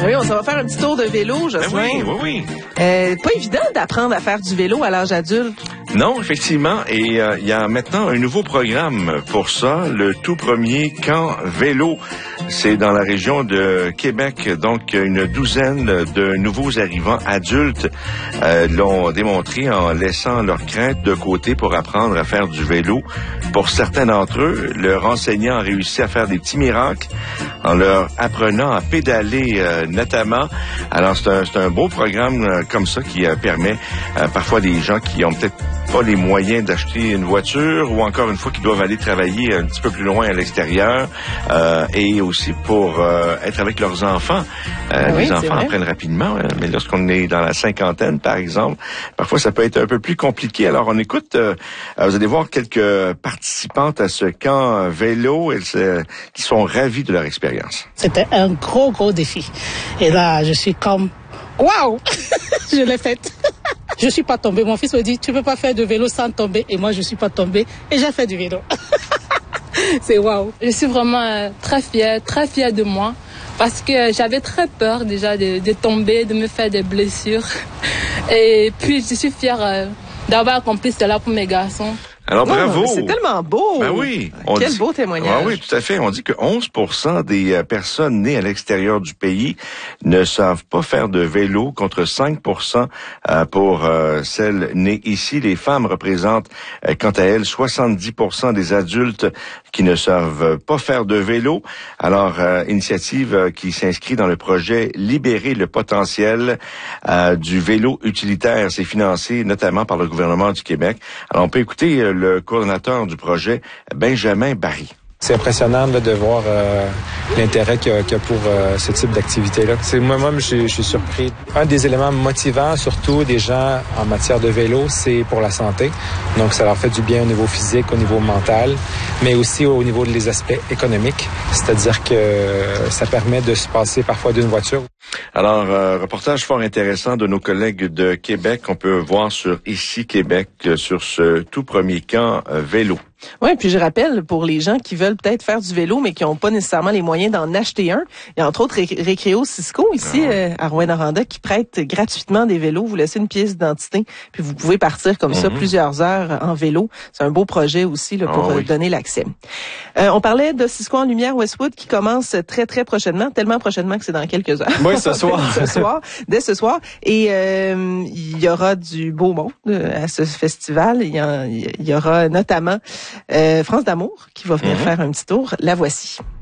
Oui, on va faire un petit tour de vélo, Jocelyn. Oui. Pas évident d'apprendre à faire du vélo à l'âge adulte. Non, effectivement. Et il y a maintenant un nouveau programme pour ça, le tout premier camp vélo. C'est dans la région de Québec. Donc, une douzaine de nouveaux arrivants adultes l'ont démontré en laissant leurs craintes de côté pour apprendre à faire du vélo. Pour certains d'entre eux, leur enseignant a réussi à faire des petits miracles en leur apprenant à pédaler notamment. Alors, c'est un beau programme comme ça qui permet parfois des gens qui ont peut-être pas les moyens d'acheter une voiture ou encore une fois qui doivent aller travailler un petit peu plus loin à l'extérieur et aussi pour être avec leurs enfants. Les enfants apprennent rapidement, mais lorsqu'on est dans la cinquantaine, par exemple, parfois ça peut être un peu plus compliqué. Alors on écoute, vous allez voir quelques participantes à ce camp vélo qui sont ravis de leur expérience. C'était un gros défi. Et là, je suis comme, waouh, je l'ai faite. Je suis pas tombée. Mon fils me dit, tu peux pas faire de vélo sans tomber. Et moi, je suis pas tombée. Et j'ai fait du vélo. C'est waouh. Je suis vraiment très fière de moi. Parce que j'avais très peur déjà de tomber, de me faire des blessures. Et puis, je suis fière d'avoir accompli cela pour mes garçons. Alors, bravo! C'est tellement beau! Ben oui! Quel beau témoignage! Ah oui, tout à fait. On dit que 11% des personnes nées à l'extérieur du pays ne savent pas faire de vélo, contre 5% pour celles nées ici. Les femmes représentent, quant à elles, 70% des adultes qui ne savent pas faire de vélo. Alors, initiative qui s'inscrit dans le projet Libérer le potentiel du vélo utilitaire. C'est financé notamment par le gouvernement du Québec. Alors, on peut écouter le coordonnateur du projet, Benjamin Barry. C'est impressionnant de voir l'intérêt qu'il y a pour ce type d'activité-là. Moi-même, je suis surpris. Un des éléments motivants, surtout des gens en matière de vélo, c'est pour la santé. Donc, ça leur fait du bien au niveau physique, au niveau mental, mais aussi au niveau des aspects économiques. C'est-à-dire que ça permet de se passer parfois d'une voiture. Alors, reportage fort intéressant de nos collègues de Québec. On peut voir sur Ici Québec, sur ce tout premier camp vélo. Oui, puis je rappelle, pour les gens qui veulent peut-être faire du vélo, mais qui n'ont pas nécessairement les moyens d'en acheter un, il y a entre autres Récréo Cisco, ici, à Rouyn-Noranda, qui prête gratuitement des vélos. Vous laissez une pièce d'identité, puis vous pouvez partir comme ça plusieurs heures en vélo. C'est un beau projet aussi là, pour donner l'accès. On parlait de Cisco en Lumière Westwood qui commence très, très prochainement, tellement prochainement que c'est dans quelques heures. Oui, ce soir. Dès ce soir. Et il y aura du beau monde à ce festival. Il y aura notamment France d'amour qui va venir faire un petit tour. La voici.